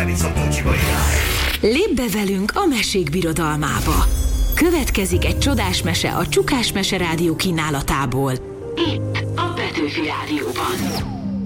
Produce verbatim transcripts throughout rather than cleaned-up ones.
Lépj be velünk a mesék birodalmába. Következik egy csodás mese a Csukás Mese Rádió kínálatából. Itt a Petőfi Rádióban.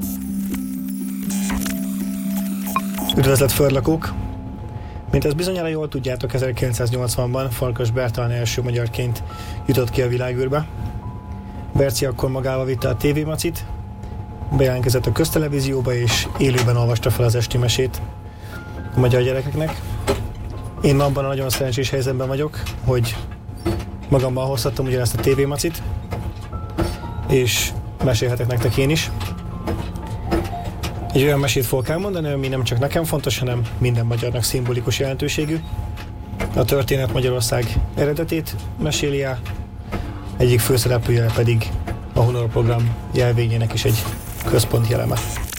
Üdvözlet földlakók! Mint ezt bizonyára jól tudjátok, ezerkilencszáznyolcvanban Farkas Bertalan első magyarként jutott ki a világűrbe. Berci akkor magával vitte a tévémacit, bejelentkezett a köztelevízióba és élőben olvasta fel az esti mesét a magyar gyerekeknek. Én abban a nagyon szerencsés helyzetben vagyok, hogy magammal hozhattam ugyanezt a tévémacit, és mesélhetek nektek én is. Egy olyan mesét fogok elmondani, ami nem csak nekem fontos, hanem minden magyarnak szimbolikus jelentőségű. A történet Magyarország eredetét meséli el, egyik főszereplője pedig a Hunor program jelvényének is egy központi eleme.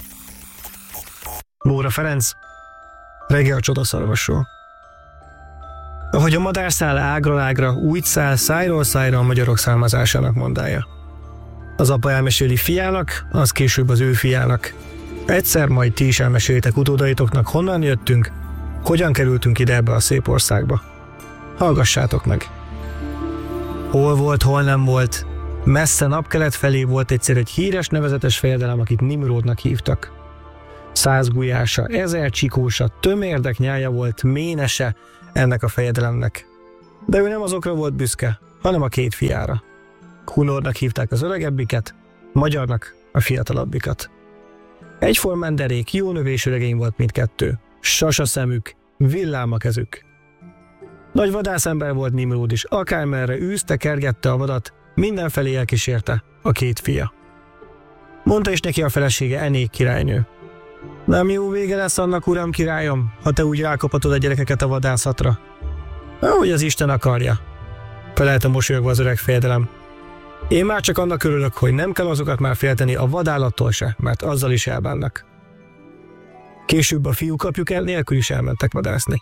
Móra Ferenc, Reggel a csodaszarvasról. Ahogy a madár száll ágról ágra, úgy száll szájról szájra a magyarok származásának mondája. Az apa elmeséli fiának, az később az ő fiának. Egyszer majd ti is elmesélitek utódaitoknak, honnan jöttünk, hogyan kerültünk ide ebbe a szép országba. Hallgassátok meg! Hol volt, hol nem volt, messze napkelet felé volt egyszer egy híres nevezetes fejedelem, akit Nimródnak hívtak. Száz gulyása, ezer csikósa, tömérdek nyája volt, ménese ennek a fejedelemnek. De ő nem azokra volt büszke, hanem a két fiára. Hunornak hívták az öregebbiket, magyarnak a fiatalabbikat. Egyformán derék, jó növésű regény volt mindkettő. Sas a szemük, villám a kezük. Nagy vadászember volt Nimród is, akármerre űzte, kergette a vadat, mindenfelé elkísérte a két fia. Mondta is neki a felesége, Enék királynő: nem jó vége lesz annak, uram királyom, ha te úgy rákapatod a gyerekeket a vadászatra. Ahogy az Isten akarja, felelte mosolyogva az öreg fejedelem. Én már csak annak örülök, hogy nem kell azokat már félteni a vadállattól se, mert azzal is elbánnak. Később a fiúk apjuk el nélkül is elmentek vadászni.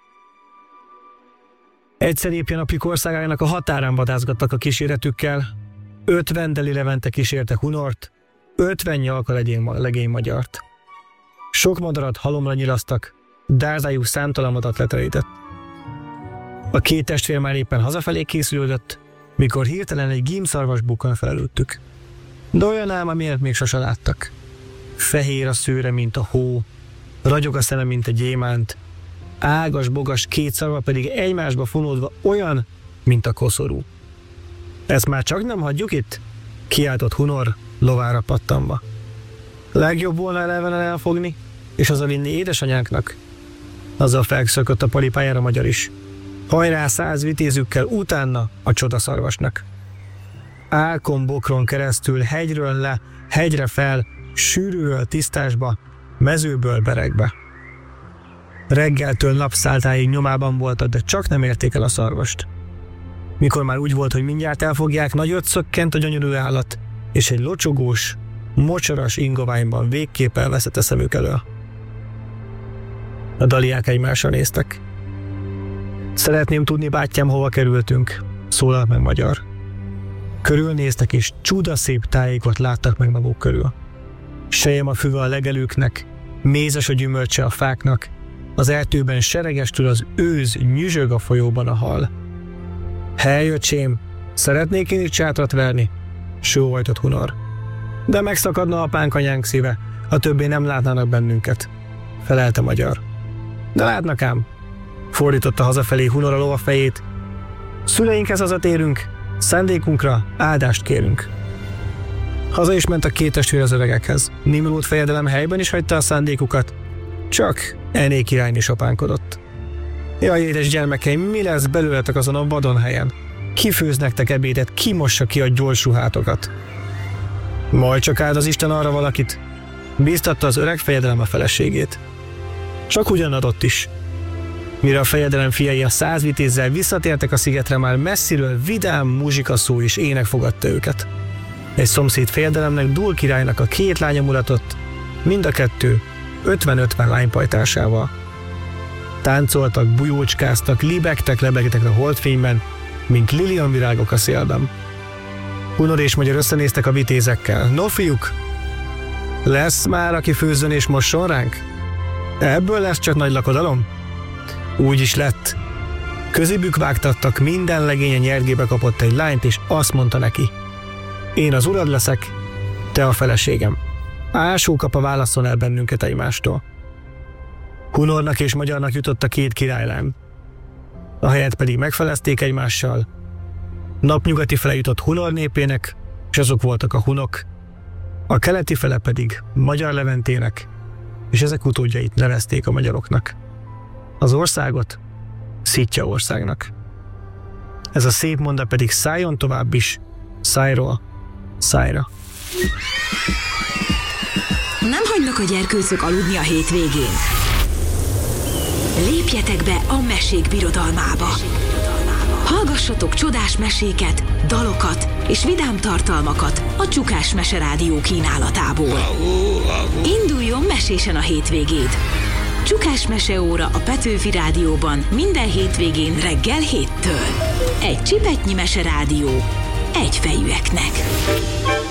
Egyszer éppen apjuk országának a határán vadászgattak a kíséretükkel, ötven deli levente kísérte Hunort, ötven nyalka legény, legény magyart. Sok madarat halomra nyilasztak, dárzájuk számtalan vadat leterített. A két testvér már éppen hazafelé készülődött, mikor hirtelen egy gímszarvas bukkan fel előttük. De olyan ám, amilyet még sose láttak. Fehér a szőre, mint a hó, ragyog a szeme, mint egy gyémánt, ágas-bogas két szarva pedig egymásba fonódva olyan, mint a koszorú. Ezt már csak nem hagyjuk itt? Kiáltott Hunor, lovára pattanva. Legjobb volna eleven elfogni, és hazavinni édesanyánknak. Azzal felszökött a paripájára magyar is. Hajrá száz vitézükkel, utána a csodaszarvasnak. Álkon bokron keresztül, hegyről le, hegyre fel, sűrűről tisztásba, mezőből beregbe. Reggeltől napszáltáig nyomában voltak, de csak nem érték el a szarvast. Mikor már úgy volt, hogy mindjárt elfogják, nagyot szökkent a gyönyörű állat, és egy locsogós, mocsaras ingoványban végképp elveszett a szemük elől. A daliák egymásra néztek. Szeretném tudni, bátyám, hova kerültünk, szólalt meg magyar. Körülnéztek, és csudaszép tájékot láttak meg maguk körül. Sejem a füve a legelőknek, mézes a gyümölcse a fáknak, az erdőben seregestül az őz, nyüzsög a folyóban a hal. Hely, öcsém, szeretnék én itt sátrat verni? Sóhajtott Hunor. De megszakadna apánk, anyánk szíve, ha többé nem látnának bennünket, felelte magyar. De látnak ám, fordította hazafelé Hunor a lova fejét. Szüleinkhez hazatérünk, szándékunkra áldást kérünk. Haza is ment a két testvér az öregekhez. Nimród fejedelem helyben is hagyta a szándékukat, csak Enék királyné sopánkodott. Jaj, édes gyermekeim, mi lesz belőletek azon a vadon helyen? Ki főz nektek ebédet, ki mossa ki a gyors ruhátokat? Majd csak áld az Isten arra valakit, bíztatta az öreg fejedelem a feleségét. Csak ugyan adott is. Mire a fejedelem fiai a száz vitézzel visszatértek a szigetre, már messziről vidám muzsikaszó és ének fogadta őket. Egy szomszéd fejedelemnek, Dúl királynak a két lánya mulatott, mind a kettő ötven-ötven lánypajtásával. Táncoltak, bujócskáztak, libegtek, lebegtek a holdfényben, mint lilianvirágok a szélben. Hunor és magyar összenéztek a vitézekkel. No, fiúk, lesz már, aki főzzön és mosson ránk? Ebből lesz csak nagy lakodalom? Úgy is lett. Közébük vágtattak, minden legény a nyergébe kapott egy lányt, és azt mondta neki: én az urad leszek, te a feleségem. Ásókapa válasszon el bennünket egymástól. Hunornak és magyarnak jutott a két királylám. A helyet pedig megfelezték egymással. Napnyugati fele jutott Hunor népének, és azok voltak a hunok, a keleti fele pedig Magyar Leventének, és ezek utódjait nevezték a magyaroknak. Az országot Szitja országnak. Ez a szép mondat pedig szálljon tovább is, szájról szájra. Nem hagynak a gyerkőcök aludni a hétvégén. Lépjetek be a mesék birodalmába. Hallgassatok csodás meséket, dalokat és vidám tartalmakat a Csukás Mese Rádió kínálatából. Induljon mesésen a hétvégéd! Csukás Meseóra a Petőfi Rádióban minden hétvégén reggel héttől. Egy csipetnyi meserádió egyfejűeknek.